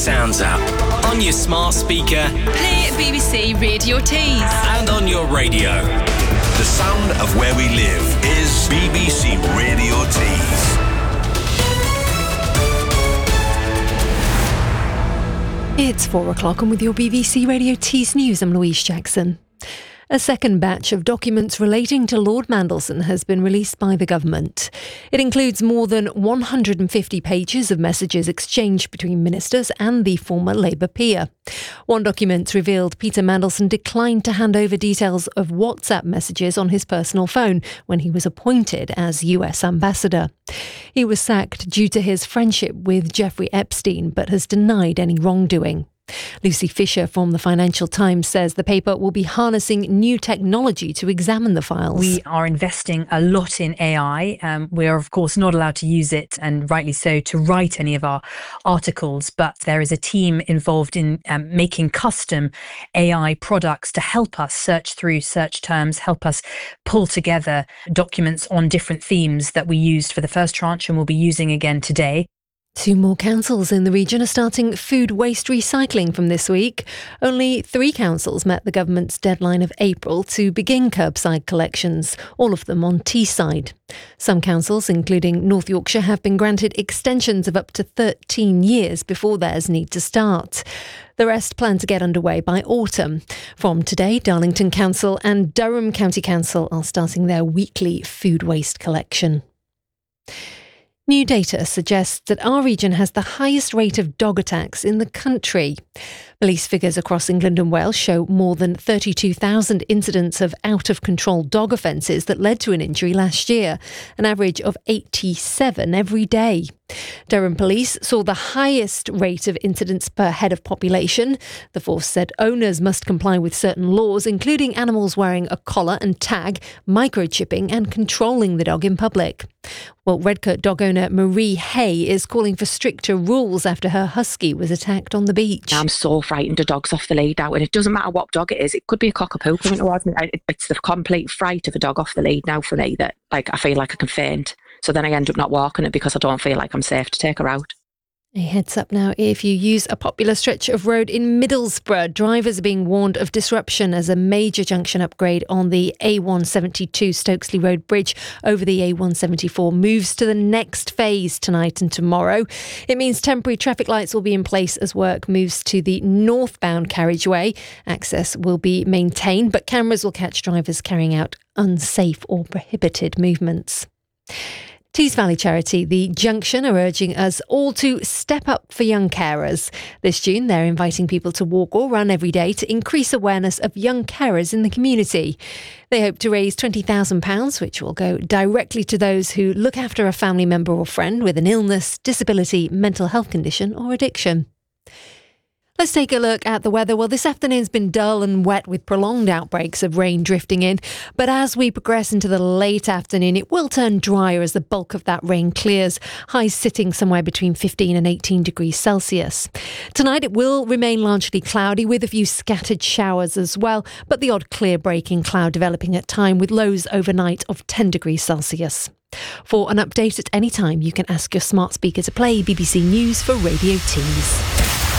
Sounds up. On your smart speaker. Play BBC Radio Tees. And on your radio. The sound of where we live is BBC Radio Tees. It's 4 o'clock, and with your BBC Radio Tees News, I'm Louise Jackson. A second batch of documents relating to Lord Mandelson has been released by the government. It includes more than 150 pages of messages exchanged between ministers and the former Labour peer. One document revealed Peter Mandelson declined to hand over details of WhatsApp messages on his personal phone when he was appointed as US ambassador. He was sacked due to his friendship with Jeffrey Epstein, but has denied any wrongdoing. Lucy Fisher from the Financial Times says the paper will be harnessing new technology to examine the files. We are investing a lot in AI. We are, of course, not allowed to use it, and rightly so, to write any of our articles. But there is a team involved in making custom AI products to help us search through search terms, help us pull together documents on different themes that we used for the first tranche and will be using again today. 2 more councils in the region are starting food waste recycling from this week. Only 3 councils met the government's deadline of April to begin curbside collections, all of them on Teesside. Some councils, including North Yorkshire, have been granted extensions of up to 13 years before theirs need to start. The rest plan to get underway by autumn. From today, Darlington Council and Durham County Council are starting their weekly food waste collection. New data suggests that our region has the highest rate of dog attacks in the country. Police figures across England and Wales show more than 32,000 incidents of out-of-control dog offences that led to an injury last year, an average of 87 every day. Durham Police saw the highest rate of incidents per head of population. The force said owners must comply with certain laws, including animals wearing a collar and tag, microchipping and controlling the dog in public. Well, Redcote dog owner Marie Hay is calling for stricter rules after her husky was attacked on the beach. I'm so frightened of dogs off the lead now, and it doesn't matter what dog it is. It could be a cockapoo coming towards me. It's the complete fright of a dog off the lead now for me that I feel like I can faint. So then I end up not walking it because I don't feel like I'm safe to take her out. A heads up now, if you use a popular stretch of road in Middlesbrough, drivers are being warned of disruption as a major junction upgrade on the A172 Stokesley Road Bridge over the A174 moves to the next phase tonight and tomorrow. It means temporary traffic lights will be in place as work moves to the northbound carriageway. Access will be maintained, but cameras will catch drivers carrying out unsafe or prohibited movements. Tees Valley Charity, the Junction, are urging us all to step up for young carers. This June, they're inviting people to walk or run every day to increase awareness of young carers in the community. They hope to raise £20,000, which will go directly to those who look after a family member or friend with an illness, disability, mental health condition or addiction. Let's take a look at the weather. Well, this afternoon's been dull and wet with prolonged outbreaks of rain drifting in. But as we progress into the late afternoon, it will turn drier as the bulk of that rain clears. Highs sitting somewhere between 15 and 18 degrees Celsius. Tonight it will remain largely cloudy with a few scattered showers as well, but the odd clear breaking cloud developing at time with lows overnight of 10 degrees Celsius. For an update at any time, you can ask your smart speaker to play BBC News for Radio Tees.